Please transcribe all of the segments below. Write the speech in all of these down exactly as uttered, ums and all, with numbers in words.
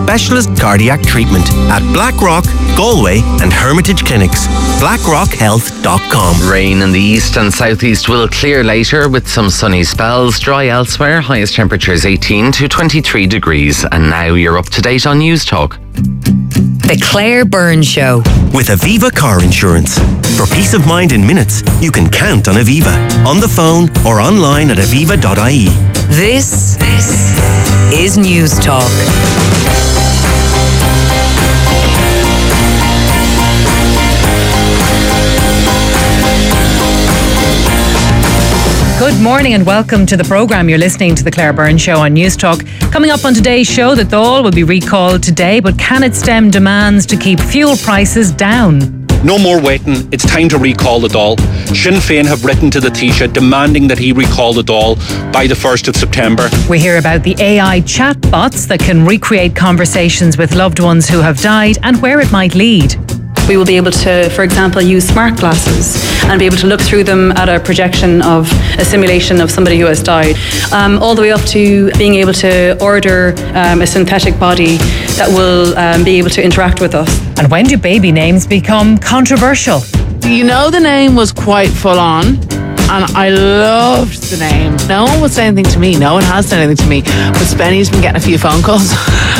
specialist cardiac treatment at Blackrock, Galway and Hermitage Clinics. blackrock health dot com. Rain in the east and southeast will clear later with some sunny spells. Dry elsewhere. Highest temperatures eighteen to twenty-three degrees. And now you're up to date on News Talk. The Claire Byrne Show. With Aviva Car Insurance. For peace of mind in minutes, you can count on Aviva. On the phone or online at aviva dot I E. This, this is News Talk. Good morning and welcome to the programme. You're listening to the Claire Byrne Show on News Talk. Coming up on today's show, the Dáil will be recalled today, but can it stem demands to keep fuel prices down? No more waiting. It's time to recall the Dáil. Sinn Féin have written to the Taoiseach demanding that he recall the Dáil by the first of September. We hear about the A I chatbots that can recreate conversations with loved ones who have died and where it might lead. We will be able to, for example, use smart glasses and be able to look through them at a projection of a simulation of somebody who has died, um, all the way up to being able to order um, a synthetic body that will um, be able to interact with us. And when do baby names become controversial? You know, the name was quite full on, and I loved the name. No one would say anything to me. No one has said anything to me. But Spenny's been getting a few phone calls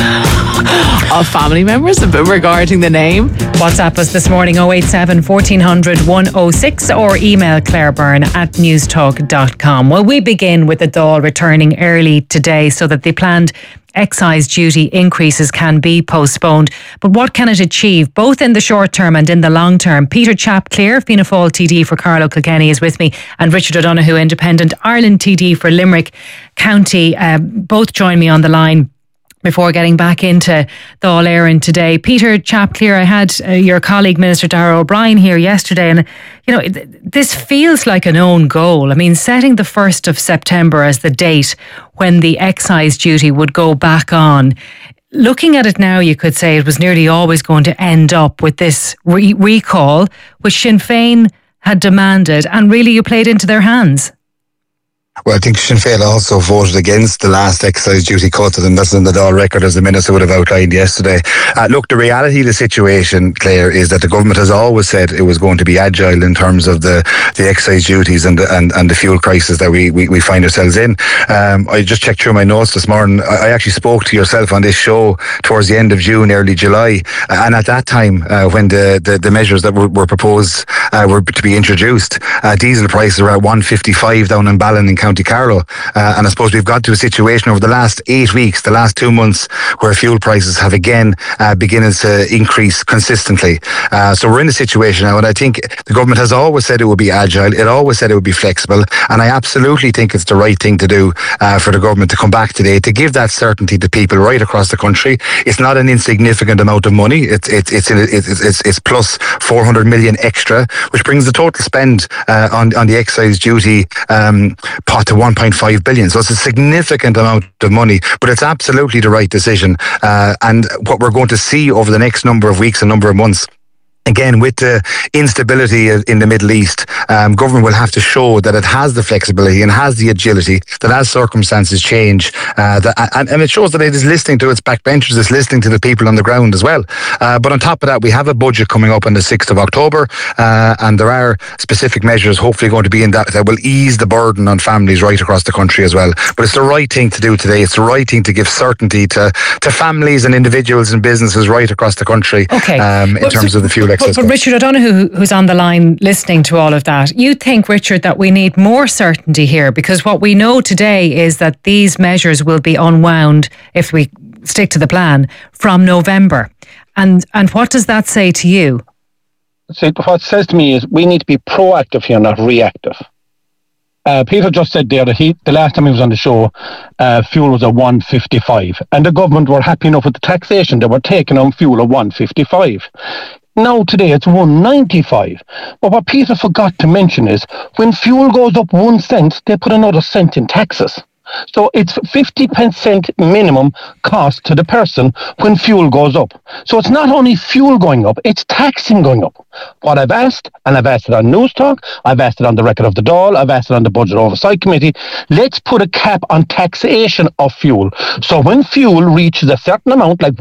of family members regarding the name. WhatsApp us this morning oh eight seven, fourteen hundred, one oh six or email Claire Byrne at newstalk dot com. Well, we begin with the Dáil returning early today so that the planned excise duty increases can be postponed. But what can it achieve, both in the short term and in the long term? Peter Chapclear, Fianna Fáil T D for Carlow Kilkenny, is with me, and Richard O'Donoghue, Independent Ireland T D for Limerick County. Uh, both join me on the line before getting back into Dáil Éireann today. Peter Chapclear, I had uh, your colleague Minister Darragh O'Brien here yesterday, and you know, th- this feels like an own goal. I mean, setting the first of September as the date when the excise duty would go back on. Looking at it now, you could say it was nearly always going to end up with this re- recall, which Sinn Féin had demanded, and really you played into their hands. Well, I think Sinn Féin also voted against the last excise duty cut, and that's in the Dáil record, as the Minister would have outlined yesterday. Uh, look, the reality of the situation, Claire, is that the government has always said it was going to be agile in terms of the, the excise duties and the, and, and the fuel crisis that we, we, we find ourselves in. Um, I just checked through my notes this morning. I, I actually spoke to yourself on this show towards the end of June, early July, and at that time, uh, when the, the, the measures that were, were proposed uh, were to be introduced, uh, diesel prices were at one fifty-five down in Ballin in County Carlow, uh, and I suppose we've got to a situation over the last eight weeks, the last two months, where fuel prices have again uh, beginning to increase consistently. Uh, so we're in a situation now, and I think the government has always said it would be agile, it always said it would be flexible, and I absolutely think it's the right thing to do uh, for the government to come back today to give that certainty to people right across the country. It's not an insignificant amount of money. It's it's it's it's it's, it's plus four hundred million extra, which brings the total spend uh, on on the excise duty um, pot to one point five billion. So it's a significant amount of money, but it's absolutely the right decision. Uh, and what we're going to see over the next number of weeks and number of months, again, with the instability in the Middle East, um, government will have to show that it has the flexibility and has the agility, that as circumstances change, uh, that, and, and it shows that it is listening to its backbenchers, it's listening to the people on the ground as well. Uh, but on top of that, we have a budget coming up on the sixth of October, uh, and there are specific measures hopefully going to be in that that will ease the burden on families right across the country as well. But it's the right thing to do today. It's the right thing to give certainty to, to families and individuals and businesses right across the country, okay. um, in well, terms so, of the fuel. But, but Richard O'Donoghue, who's on the line listening to all of that, you think, Richard, that we need more certainty here? Because what we know today is that these measures will be unwound, if we stick to the plan, from November. And and what does that say to you? See, what it says to me is we need to be proactive here, not reactive. Uh, Peter just said there that he, the last time he was on the show, uh, fuel was at one fifty-five, and the government were happy enough with the taxation they were taking on fuel at one fifty-five. Now today it's one ninety-five. But what Peter forgot to mention is when fuel goes up one cent, they put another cent in taxes. So it's fifty percent minimum cost to the person when fuel goes up. So it's not only fuel going up, it's taxing going up. What I've asked, and I've asked it on News Talk, I've asked it on the record of the Dáil, I've asked it on the Budget Oversight Committee, let's put a cap on taxation of fuel. So when fuel reaches a certain amount, like